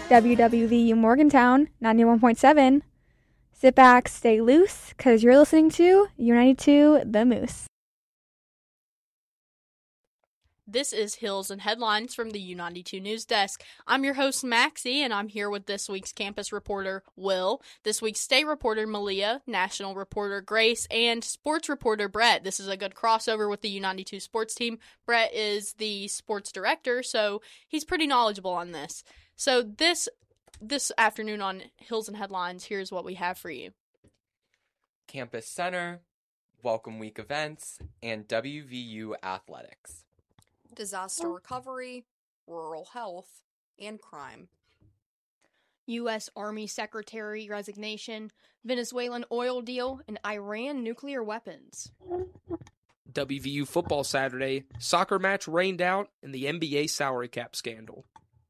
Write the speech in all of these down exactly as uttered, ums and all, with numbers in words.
W W V U Morgantown, ninety-one point seven. Sit back, stay loose, because you're listening to U ninety-two The Moose. This is Hills and Headlines from the U ninety-two News Desk. I'm your host, Maxie, and I'm here with this week's campus reporter, Will, this week's state reporter, Malia, national reporter, Grace, and sports reporter, Brett. This is a good crossover with the U ninety-two sports team. Brett is the sports director, so he's pretty knowledgeable on this. So this this afternoon on Hills and Headlines, here's what we have for you. Campus Center, Welcome Week events, and W V U athletics. Disaster recovery, rural health, and crime. U S Army Secretary resignation, Venezuelan oil deal, and Iran nuclear weapons. W V U football Saturday, soccer match rained out, and the N B A salary cap scandal.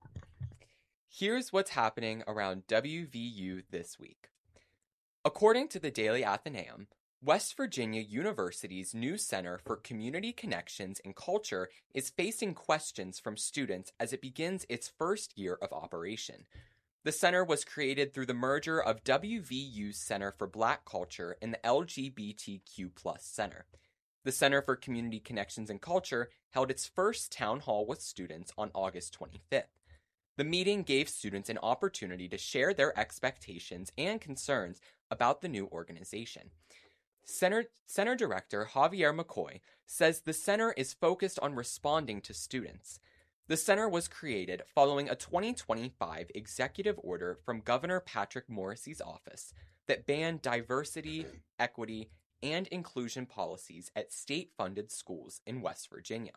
Here's what's happening around W V U this week. According to the Daily Athenaeum, West Virginia University's new Center for Community Connections and Culture is facing questions from students as it begins its first year of operation. The center was created through the merger of W V U's Center for Black Culture and the L G B T Q plus Center. The Center for Community Connections and Culture held its first town hall with students on August twenty-fifth. The meeting gave students an opportunity to share their expectations and concerns about the new organization. Center, Center Director Javier McCoy says the center is focused on responding to students. The center was created following a twenty twenty-five executive order from Governor Patrick Morrisey's office that banned diversity, equity, and inclusion policies at state-funded schools in West Virginia.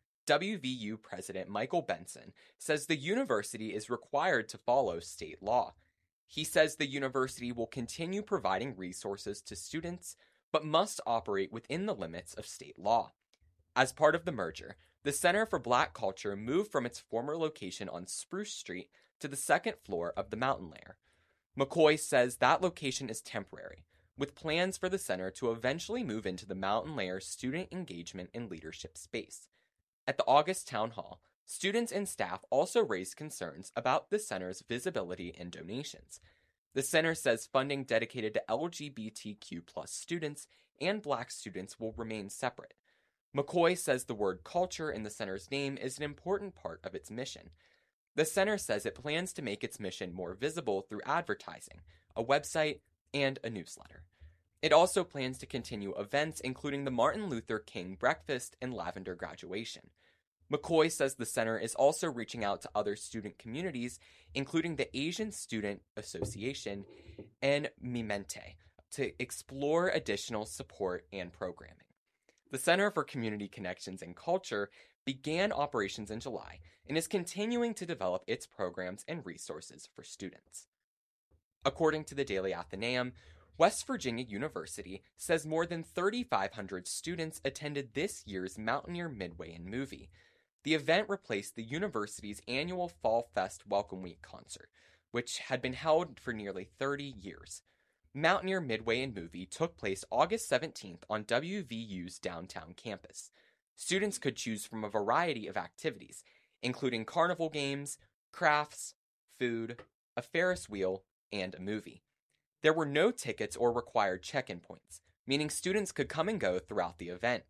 W V U President Michael Benson says the university is required to follow state law. He says the university will continue providing resources to students, but must operate within the limits of state law. As part of the merger, the Center for Black Culture moved from its former location on Spruce Street to the second floor of the Mountain Lair. McCoy says that location is temporary, with plans for the center to eventually move into the Mountain Lair's student engagement and leadership space. At the August town hall, students and staff also raised concerns about the center's visibility and donations. The center says funding dedicated to L G B T Q plus students and Black students will remain separate. McCoy says the word culture in the center's name is an important part of its mission. The center says it plans to make its mission more visible through advertising, a website, and a newsletter. It also plans to continue events including the Martin Luther King Breakfast and Lavender Graduation. McCoy says the center is also reaching out to other student communities, including the Asian Student Association and Mimente, to explore additional support and programming. The Center for Community Connections and Culture began operations in July and is continuing to develop its programs and resources for students. According to the Daily Athenaeum, West Virginia University says more than thirty-five hundred students attended this year's Mountaineer Midway and movie. The event replaced the university's annual Fall Fest Welcome Week concert, which had been held for nearly thirty years. Mountaineer Midway and movie took place August seventeenth on W V U's downtown campus. Students could choose from a variety of activities, including carnival games, crafts, food, a Ferris wheel, and a movie. There were no tickets or required check-in points, meaning students could come and go throughout the event.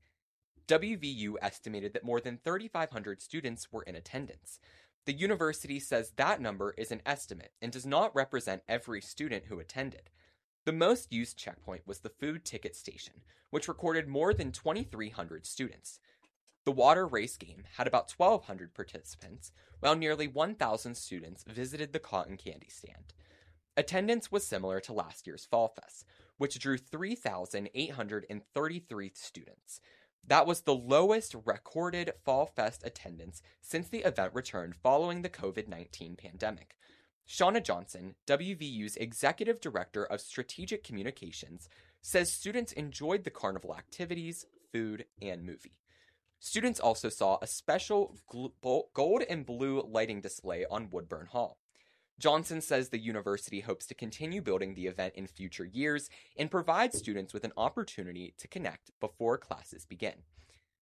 W V U estimated that more than thirty-five hundred students were in attendance. The university says that number is an estimate and does not represent every student who attended. The most used checkpoint was the food ticket station, which recorded more than twenty-three hundred students. The water race game had about twelve hundred participants, while nearly one thousand students visited the cotton candy stand. Attendance was similar to last year's Fall Fest, which drew three thousand eight hundred thirty-three students. That was the lowest recorded Fall Fest attendance since the event returned following the covid nineteen pandemic. Shauna Johnson, W V U's Executive Director of Strategic Communications, says students enjoyed the carnival activities, food, and movie. Students also saw a special gl- gold and blue lighting display on Woodburn Hall. Johnson says the university hopes to continue building the event in future years and provide students with an opportunity to connect before classes begin.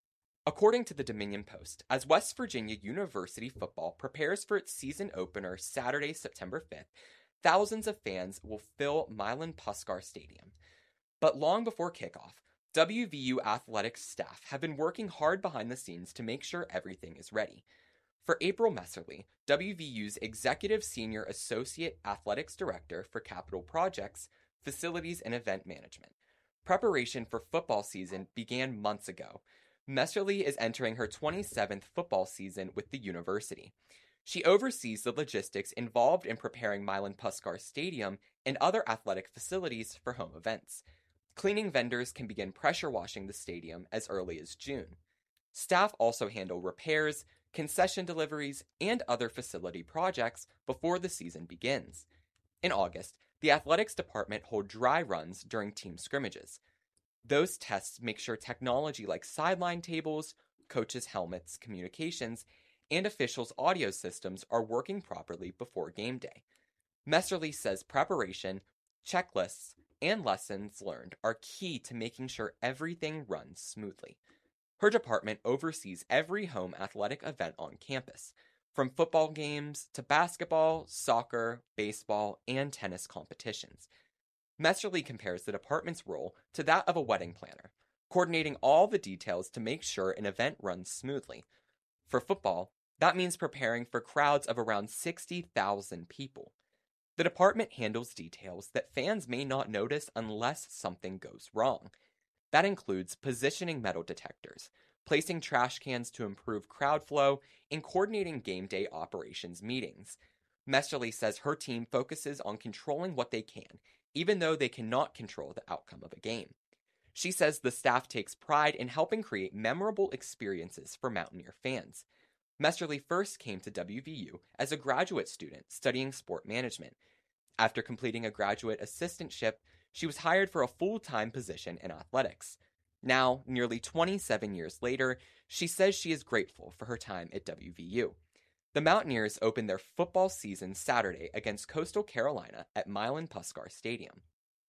According to the Dominion Post, as West Virginia University football prepares for its season opener Saturday, September fifth, thousands of fans will fill Milan Puskar Stadium. But long before kickoff, W V U athletics staff have been working hard behind the scenes to make sure everything is ready. For April Messerly, W V U's Executive Senior Associate Athletics Director for Capital Projects, Facilities and Event Management, preparation for football season began months ago. Messerly is entering her twenty-seventh football season with the university. She oversees the logistics involved in preparing Milan Puskar Stadium and other athletic facilities for home events. Cleaning vendors can begin pressure washing the stadium as early as June. Staff also handle repairs, concession deliveries, and other facility projects before the season begins. In August, the athletics department hold dry runs during team scrimmages. Those tests make sure technology like sideline tables, coaches' helmets, communications, and officials' audio systems are working properly before game day. Messerly says preparation, checklists, and lessons learned are key to making sure everything runs smoothly. Her department oversees every home athletic event on campus, from football games to basketball, soccer, baseball, and tennis competitions. Messerly compares the department's role to that of a wedding planner, coordinating all the details to make sure an event runs smoothly. For football, that means preparing for crowds of around sixty thousand people. The department handles details that fans may not notice unless something goes wrong. That includes positioning metal detectors, placing trash cans to improve crowd flow, and coordinating game day operations meetings. Messerly says her team focuses on controlling what they can, even though they cannot control the outcome of a game. She says the staff takes pride in helping create memorable experiences for Mountaineer fans. Messerly first came to W V U as a graduate student studying sport management. After completing a graduate assistantship, she was hired for a full-time position in athletics. Now, nearly twenty-seven years later, she says she is grateful for her time at W V U. The Mountaineers open their football season Saturday against Coastal Carolina at Milan Puskar Stadium.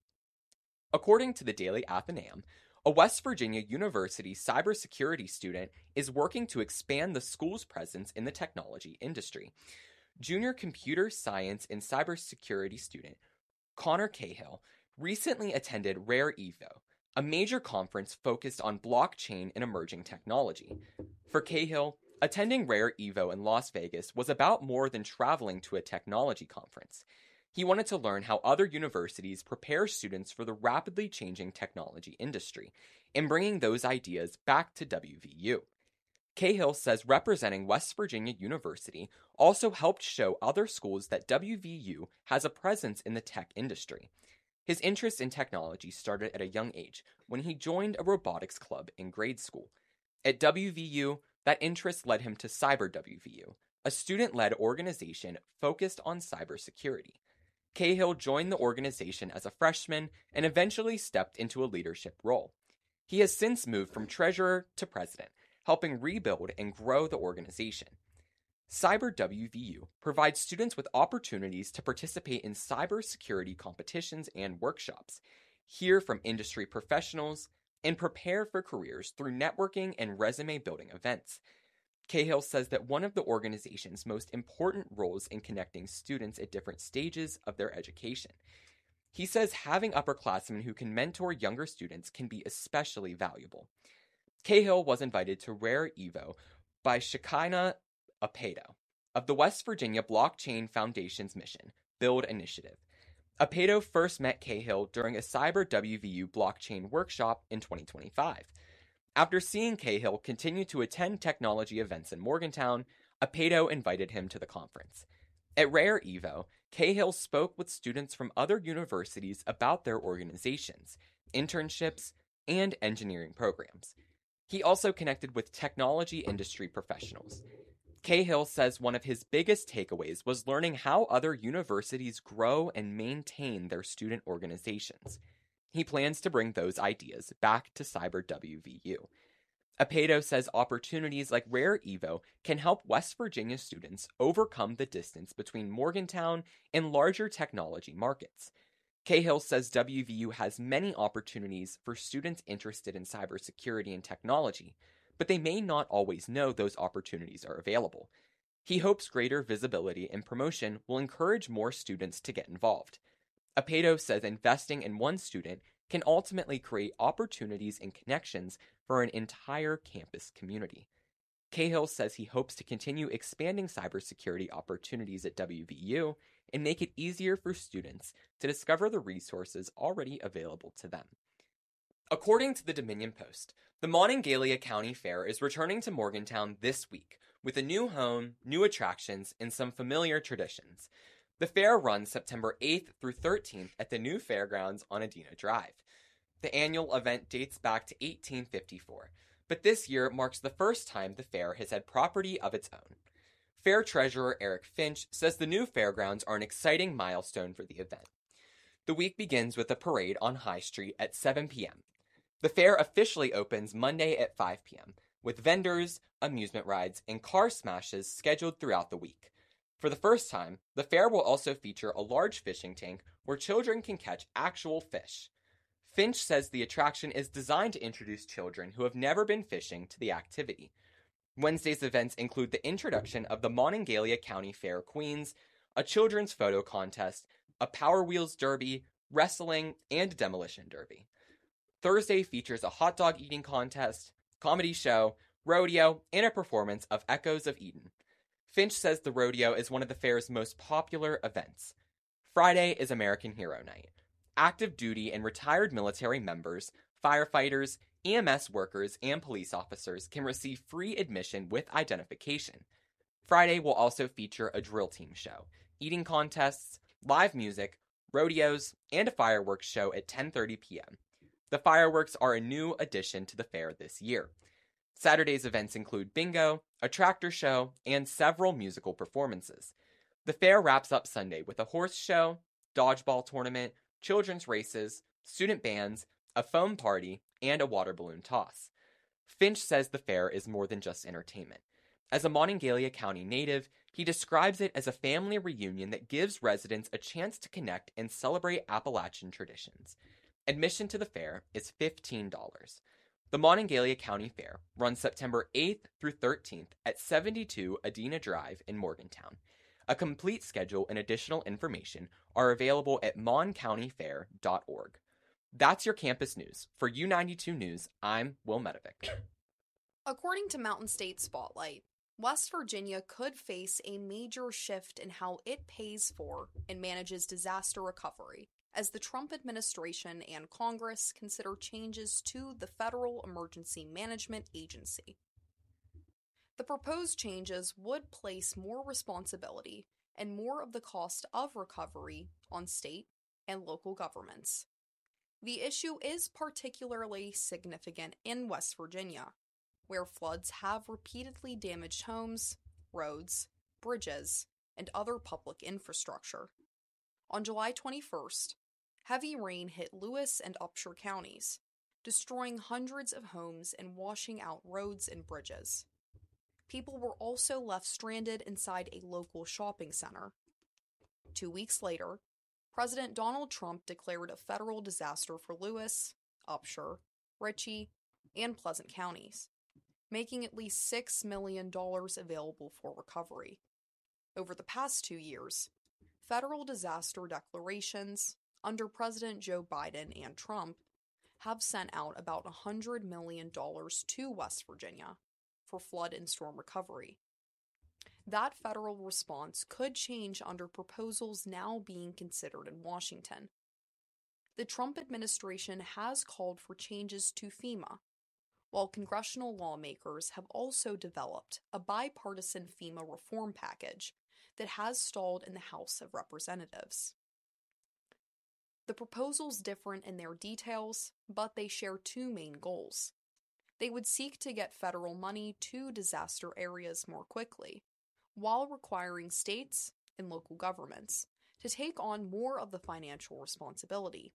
According to the Daily Athenaeum, a West Virginia University cybersecurity student is working to expand the school's presence in the technology industry. Junior computer science and cybersecurity student Connor Cahill recently attended Rare Evo, a major conference focused on blockchain and emerging technology. For Cahill, attending Rare Evo in Las Vegas was about more than traveling to a technology conference. He wanted to learn how other universities prepare students for the rapidly changing technology industry and bringing those ideas back to W V U. Cahill says representing West Virginia University also helped show other schools that W V U has a presence in the tech industry. His interest in technology started at a young age when he joined a robotics club in grade school. At W V U, that interest led him to Cyber W V U, a student-led organization focused on cybersecurity. Cahill joined the organization as a freshman and eventually stepped into a leadership role. He has since moved from treasurer to president, helping rebuild and grow the organization. Cyber W V U provides students with opportunities to participate in cybersecurity competitions and workshops, hear from industry professionals, and prepare for careers through networking and resume-building events. Cahill says that one of the organization's most important roles in connecting students at different stages of their education. He says having upperclassmen who can mentor younger students can be especially valuable. Cahill was invited to Rare Evo by Shekinah Apedo of the West Virginia Blockchain Foundation's mission, Build Initiative. Apedo first met Cahill during a Cyber W V U blockchain workshop in twenty twenty-five. After seeing Cahill continue to attend technology events in Morgantown, Apedo invited him to the conference. At Rare Evo, Cahill spoke with students from other universities about their organizations, internships, and engineering programs. He also connected with technology industry professionals. Cahill says one of his biggest takeaways was learning how other universities grow and maintain their student organizations. He plans to bring those ideas back to Cyber W V U. Apedo says opportunities like Rare Evo can help West Virginia students overcome the distance between Morgantown and larger technology markets. Cahill says W V U has many opportunities for students interested in cybersecurity and technology, but they may not always know those opportunities are available. He hopes greater visibility and promotion will encourage more students to get involved. Apedo says investing in one student can ultimately create opportunities and connections for an entire campus community. Cahill says he hopes to continue expanding cybersecurity opportunities at W V U and make it easier for students to discover the resources already available to them. According to the Dominion Post, the Monongalia County Fair is returning to Morgantown this week with a new home, new attractions, and some familiar traditions. The fair runs September eighth through thirteenth at the new fairgrounds on Adena Drive. The annual event dates back to eighteen fifty-four, but this year marks the first time the fair has had property of its own. Fair treasurer Eric Finch says the new fairgrounds are an exciting milestone for the event. The week begins with a parade on High Street at seven p.m. The fair officially opens Monday at five p.m., with vendors, amusement rides, and car smashes scheduled throughout the week. For the first time, the fair will also feature a large fishing tank where children can catch actual fish. Finch says the attraction is designed to introduce children who have never been fishing to the activity. Wednesday's events include the introduction of the Monongalia County Fair Queens, a children's photo contest, a Power Wheels derby, wrestling, and demolition derby. Thursday features a hot dog eating contest, comedy show, rodeo, and a performance of Echoes of Eden. Finch says the rodeo is one of the fair's most popular events. Friday is American Hero Night. Active duty and retired military members, firefighters, E M S workers, and police officers can receive free admission with identification. Friday will also feature a drill team show, eating contests, live music, rodeos, and a fireworks show at ten thirty p.m. The fireworks are a new addition to the fair this year. Saturday's events include bingo, a tractor show, and several musical performances. The fair wraps up Sunday with a horse show, dodgeball tournament, children's races, student bands, a foam party, and a water balloon toss. Finch says the fair is more than just entertainment. As a Monongalia County native, he describes it as a family reunion that gives residents a chance to connect and celebrate Appalachian traditions. Admission to the fair is fifteen dollars. The Monongalia County Fair runs September eighth through thirteenth at seventy-two Adena Drive in Morgantown. A complete schedule and additional information are available at mon county fair dot org. That's your campus news. For U ninety-two News, I'm Will Medovic. According to Mountain State Spotlight, West Virginia could face a major shift in how it pays for and manages disaster recovery, as the Trump administration and Congress consider changes to the Federal Emergency Management Agency. The proposed changes would place more responsibility and more of the cost of recovery on state and local governments. The issue is particularly significant in West Virginia, where floods have repeatedly damaged homes, roads, bridges, and other public infrastructure. On July twenty-first, heavy rain hit Lewis and Upshur counties, destroying hundreds of homes and washing out roads and bridges. People were also left stranded inside a local shopping center. Two weeks later, President Donald Trump declared a federal disaster for Lewis, Upshur, Ritchie, and Pleasant counties, making at least six million dollars available for recovery. Over the past two years, federal disaster declarations under President Joe Biden and Trump have sent out about one hundred million dollars to West Virginia for flood and storm recovery. That federal response could change under proposals now being considered in Washington. The Trump administration has called for changes to FEMA, while congressional lawmakers have also developed a bipartisan FEMA reform package that has stalled in the House of Representatives. The proposals differ in their details, but they share two main goals. They would seek to get federal money to disaster areas more quickly, while requiring states and local governments to take on more of the financial responsibility.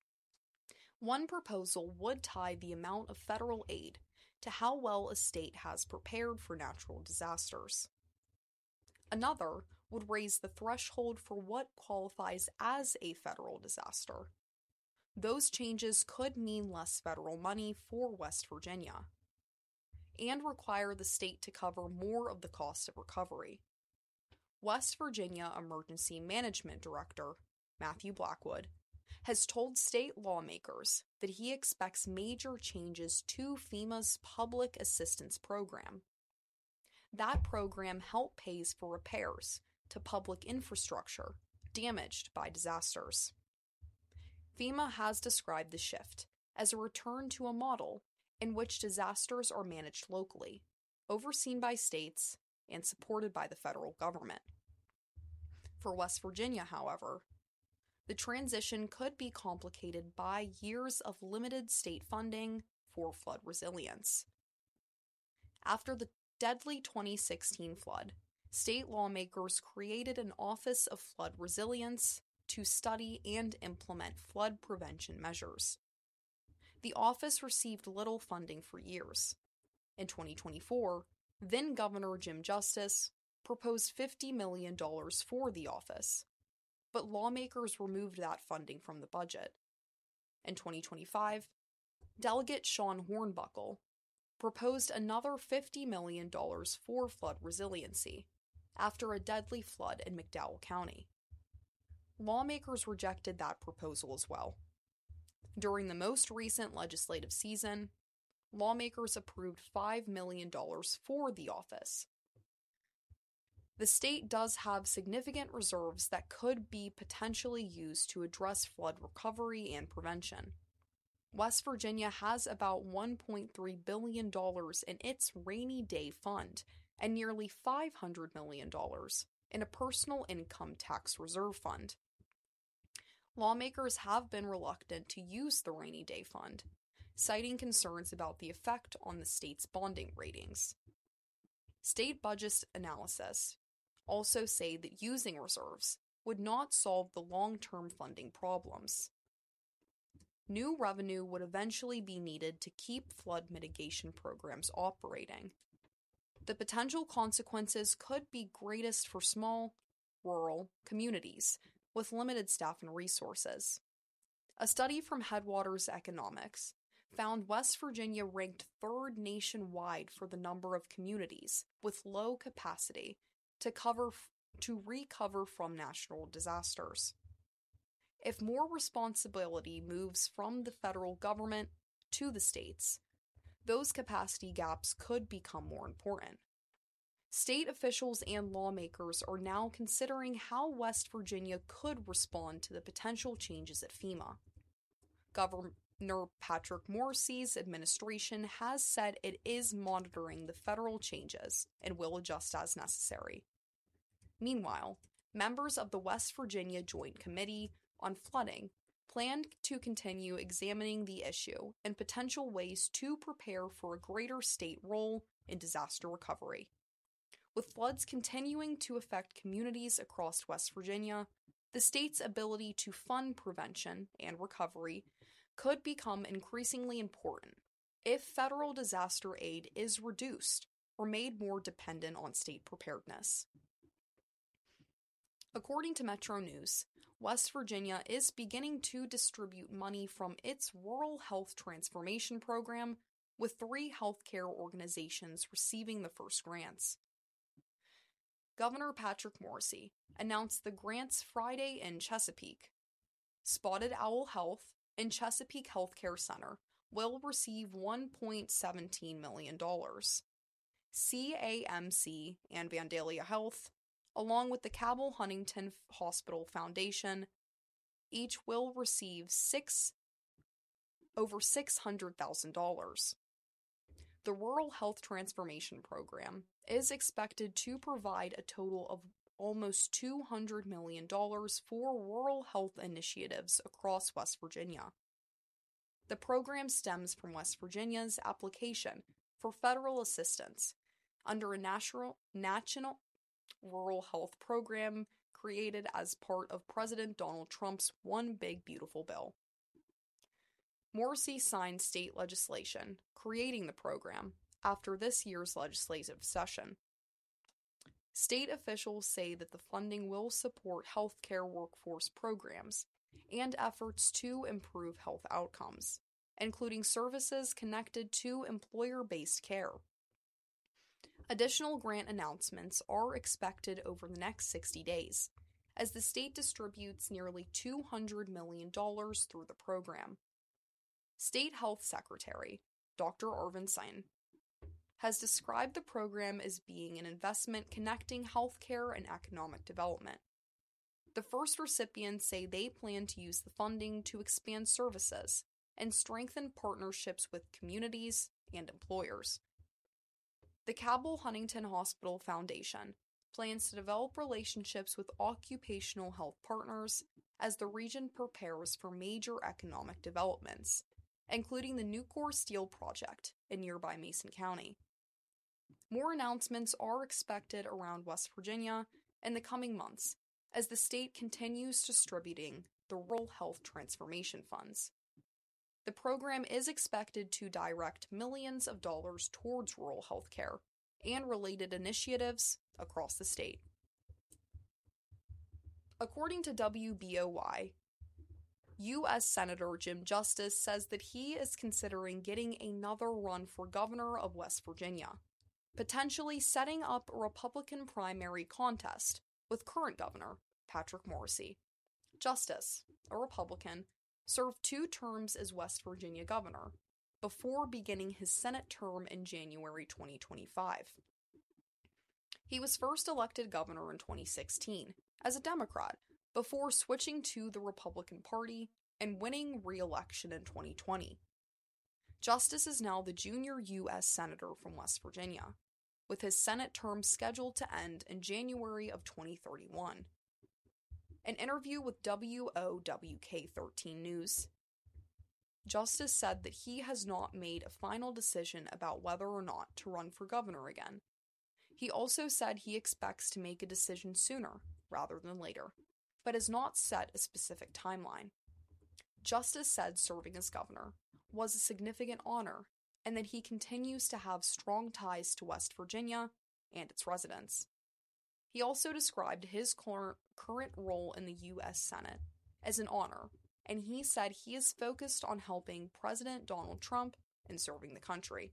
One proposal would tie the amount of federal aid to how well a state has prepared for natural disasters. Another would raise the threshold for what qualifies as a federal disaster. Those changes could mean less federal money for West Virginia. and require the state to cover more of the cost of recovery. West Virginia Emergency Management Director Matthew Blackwood has told state lawmakers that he expects major changes to FEMA's Public Assistance Program. That program help pays for repairs to public infrastructure damaged by disasters. FEMA has described the shift as a return to a model in which disasters are managed locally, overseen by states, and supported by the federal government. For West Virginia, however, the transition could be complicated by years of limited state funding for flood resilience. After the deadly twenty sixteen flood, state lawmakers created an Office of Flood Resilience to study and implement flood prevention measures. The office received little funding for years. In twenty twenty-four, then-Governor Jim Justice proposed fifty million dollars for the office, but lawmakers removed that funding from the budget. In twenty twenty-five, Delegate Sean Hornbuckle proposed another fifty million dollars for flood resiliency after a deadly flood in McDowell County. Lawmakers rejected that proposal as well. During the most recent legislative season, lawmakers approved five million dollars for the office. The state does have significant reserves that could be potentially used to address flood recovery and prevention. West Virginia has about one point three billion dollars in its rainy day fund and nearly five hundred million dollars in a personal income tax reserve fund. Lawmakers have been reluctant to use the rainy day fund, citing concerns about the effect on the state's bonding ratings. State budget analysis also say that using reserves would not solve the long-term funding problems. New revenue would eventually be needed to keep flood mitigation programs operating. The potential consequences could be greatest for small, rural communities with limited staff and resources. A study from Headwaters Economics found West Virginia ranked third nationwide for the number of communities with low capacity to cover to recover from natural disasters. If more responsibility moves from the federal government to the states, those capacity gaps could become more important. State officials and lawmakers are now considering how West Virginia could respond to the potential changes at FEMA. Governor Patrick Morrisey's administration has said it is monitoring the federal changes and will adjust as necessary. Meanwhile, members of the West Virginia Joint Committee on Flooding plan to continue examining the issue and potential ways to prepare for a greater state role in disaster recovery. With floods continuing to affect communities across West Virginia, the state's ability to fund prevention and recovery could become increasingly important if federal disaster aid is reduced or made more dependent on state preparedness. According to Metro News, West Virginia is beginning to distribute money from its Rural Health Transformation Program, with three healthcare organizations receiving the first grants. Governor Patrick Morrisey announced the grants Friday in Chesapeake. Spotted Owl Health and Chesapeake Healthcare Center will receive one point one seven million dollars. C A M C and Vandalia Health, along with the Cabell Huntington Hospital Foundation, each will receive six over six hundred thousand dollars. The Rural Health Transformation Program is expected to provide a total of almost two hundred million dollars for rural health initiatives across West Virginia. The program stems from West Virginia's application for federal assistance under a national, national rural health program created as part of President Donald Trump's One Big Beautiful Bill. Morrisey signed state legislation creating the program after this year's legislative session. State officials say that the funding will support healthcare workforce programs and efforts to improve health outcomes, including services connected to employer-based care, Additional grant announcements are expected over the next sixty days, as the state distributes nearly two hundred million dollars through the program. State Health Secretary Doctor Arvind Sain has described the program as being an investment connecting healthcare and economic development. The first recipients say they plan to use the funding to expand services and strengthen partnerships with communities and employers. The Cabell Huntington Hospital Foundation plans to develop relationships with occupational health partners as the region prepares for major economic developments, including the Nucor Steel Project in nearby Mason County. More announcements are expected around West Virginia in the coming months as the state continues distributing the Rural Health Transformation Funds. The program is expected to direct millions of dollars towards rural health care and related initiatives across the state. According to W B O Y, U S Senator Jim Justice says that he is considering getting another run for governor of West Virginia, potentially setting up a Republican primary contest with current governor Patrick Morrisey. Justice, a Republican, served two terms as West Virginia governor before beginning his Senate term in January twenty twenty-five. He was first elected governor in twenty sixteen as a Democrat before switching to the Republican Party and winning re-election in twenty twenty. Justice is now the junior U S Senator from West Virginia, with his Senate term scheduled to end in January of twenty thirty-one. An interview with W O W K thirteen News, Justice said that he has not made a final decision about whether or not to run for governor again. He also said he expects to make a decision sooner rather than later, but has not set a specific timeline. Justice said serving as governor was a significant honor and that he continues to have strong ties to West Virginia and its residents. He also described his cur- current role in the U S Senate as an honor, and he said he is focused on helping President Donald Trump and serving the country.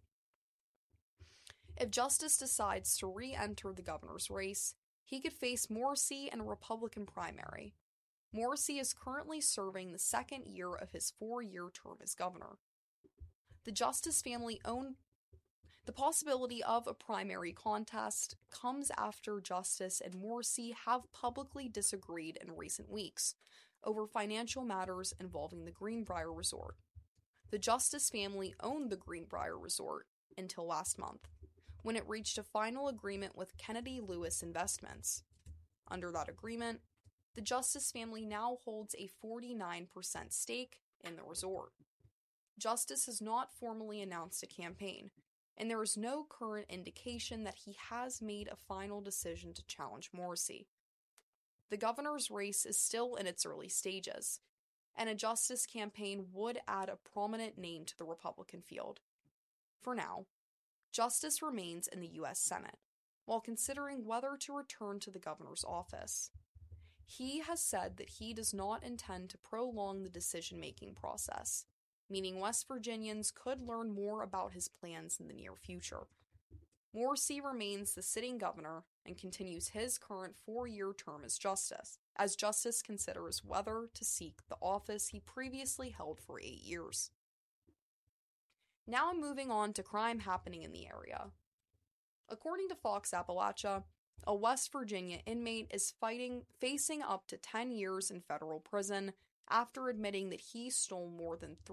If Justice decides to re-enter the governor's race, he could face Morrisey in a Republican primary. Morrisey is currently serving the second year of his four-year term as governor. The Justice family owned The possibility of a primary contest comes after Justice and Morrisey have publicly disagreed in recent weeks over financial matters involving the Greenbrier Resort. The Justice family owned the Greenbrier Resort until last month, when it reached a final agreement with Kennedy Lewis Investments. Under that agreement, the Justice family now holds a forty-nine percent stake in the resort. Justice has not formally announced a campaign, and there is no current indication that he has made a final decision to challenge Morrisey. The governor's race is still in its early stages, and a Justice campaign would add a prominent name to the Republican field. For now, Justice remains in the U S Senate, while considering whether to return to the governor's office. He has said that he does not intend to prolong the decision-making process, meaning West Virginians could learn more about his plans in the near future. Morrisey remains the sitting governor and continues his current four-year term as Justice, as Justice considers whether to seek the office he previously held for eight years. Now I'm moving on to crime happening in the area. According to Fox Appalachia, a West Virginia inmate is fighting, facing up to ten years in federal prison after admitting that he stole more than